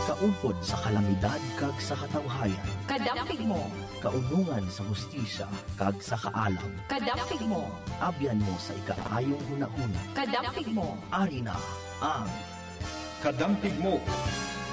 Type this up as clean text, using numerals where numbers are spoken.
Kaupod sa kalamidad kag sa katawhayan. Kadampig mo. Kaunungan sa hustisya kag sa kaalam. Kadampig mo. Abyan mo sa ikaayong hunahuna. Kadampig mo. Ari na ang Kadampig mo.